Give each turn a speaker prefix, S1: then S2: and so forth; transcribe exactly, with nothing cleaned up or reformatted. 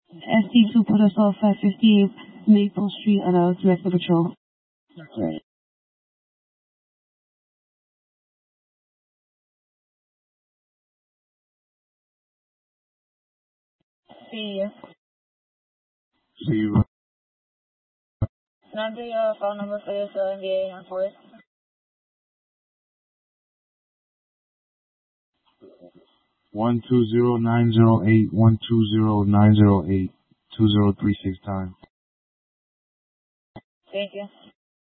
S1: S T two put us off at fifty-eight Maple Street at our Director Patrol. Right. See you.
S2: See you.
S1: Can I get your phone number for this uh, N B A on for it?
S2: One two zero nine zero eight one two zero nine zero eight two zero three six time.
S1: Thank you.